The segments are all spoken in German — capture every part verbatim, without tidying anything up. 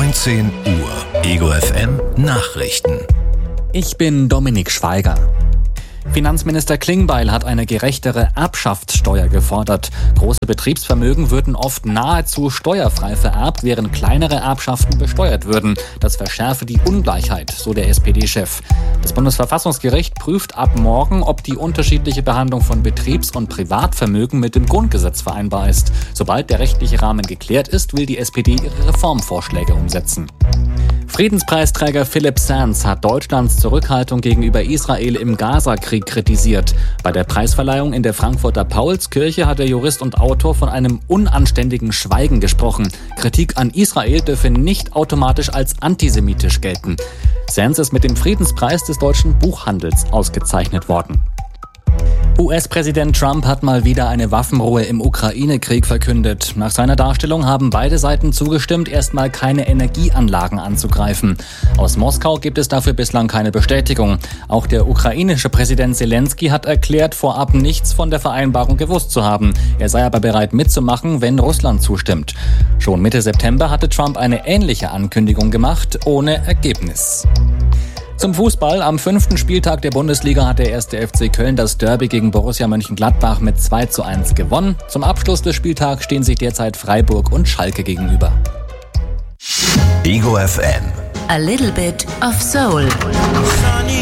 neunzehn Uhr. Ego F M Nachrichten. Ich bin Dominik Schweiger. Finanzminister Klingbeil hat eine gerechtere Erbschaftssteuer gefordert. Große Betriebsvermögen würden oft nahezu steuerfrei vererbt, während kleinere Erbschaften besteuert würden. Das verschärfe die Ungleichheit, so der S P D-Chef. Das Bundesverfassungsgericht prüft ab morgen, ob die unterschiedliche Behandlung von Betriebs- und Privatvermögen mit dem Grundgesetz vereinbar ist. Sobald der rechtliche Rahmen geklärt ist, will die S P D ihre Reformvorschläge umsetzen. Friedenspreisträger Philipp Sands hat Deutschlands Zurückhaltung gegenüber Israel im Gaza-Krieg kritisiert. Bei der Preisverleihung in der Frankfurter Paulskirche hat der Jurist und Autor von einem unanständigen Schweigen gesprochen. Kritik an Israel dürfe nicht automatisch als antisemitisch gelten. Sands ist mit dem Friedenspreis des deutschen Buchhandels ausgezeichnet worden. U S-Präsident Trump hat mal wieder eine Waffenruhe im Ukraine-Krieg verkündet. Nach seiner Darstellung haben beide Seiten zugestimmt, erstmal keine Energieanlagen anzugreifen. Aus Moskau gibt es dafür bislang keine Bestätigung. Auch der ukrainische Präsident Zelensky hat erklärt, vorab nichts von der Vereinbarung gewusst zu haben. Er sei aber bereit mitzumachen, wenn Russland zustimmt. Schon Mitte September hatte Trump eine ähnliche Ankündigung gemacht, ohne Ergebnis. Zum Fußball. Am fünften Spieltag der Bundesliga hat der erste F C Köln das Derby gegen Borussia Mönchengladbach mit zwei zu eins gewonnen. Zum Abschluss des Spieltags stehen sich derzeit Freiburg und Schalke gegenüber. Ego F M. A little bit of soul. Sunny.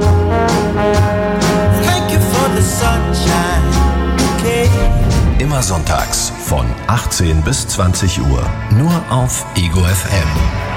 Thank you for the sunshine. Okay. Immer sonntags von achtzehn bis zwanzig Uhr. Nur auf Ego F M.